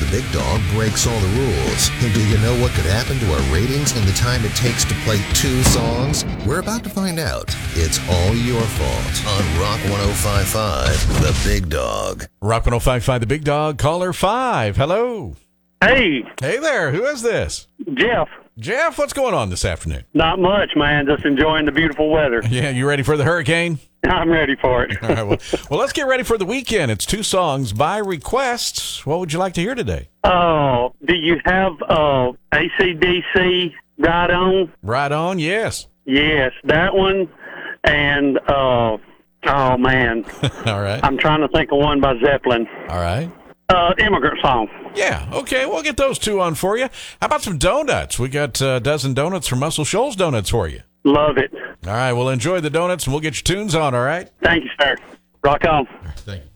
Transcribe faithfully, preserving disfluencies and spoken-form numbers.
The Big Dog breaks all the rules. And do you know what could happen to our ratings in the time it takes to play two songs? We're about to find out. It's all your fault on Rock one oh five point five, The Big Dog. Rock one oh five point five, The Big Dog, caller five. Hello. Hey. Hey there. Who is this? Jeff. Jeff, what's going on this afternoon? Not much, man. Just enjoying the beautiful weather. Yeah, you ready for the hurricane? I'm ready for it. All right, well, well, let's get ready for the weekend. It's two songs by request. What would you like to hear today? Oh, uh, do you have uh, A C D C Right On? Right On, yes. Yes, that one. And, uh, oh, man. All right. I'm trying to think of one by Zeppelin. All right. Uh, Immigrant Song. Yeah, okay, we'll get those two on for you. How about some donuts? We got a dozen donuts from Muscle Shoals Donuts for you. Love it. All right, well, enjoy the donuts, and we'll get your tunes on, all right? Thank you, sir. Rock on. Thank you.